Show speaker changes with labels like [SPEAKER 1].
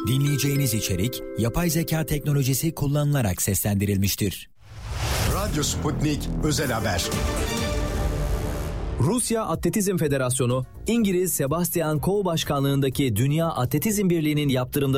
[SPEAKER 1] Dinleyeceğiniz içerik, yapay zeka teknolojisi kullanılarak seslendirilmiştir.
[SPEAKER 2] Radyo Sputnik Özel Haber.
[SPEAKER 3] Rusya Atletizm Federasyonu, İngiliz Sebastian Coe başkanlığındaki Dünya Atletizm Birliği'nin yaptırımları